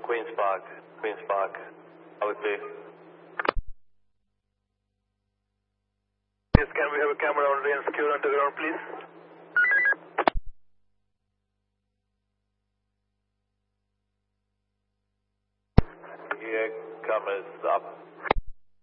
Queen's Park, out there. Yes, can we have a camera on range secure underground, please? Here comes up.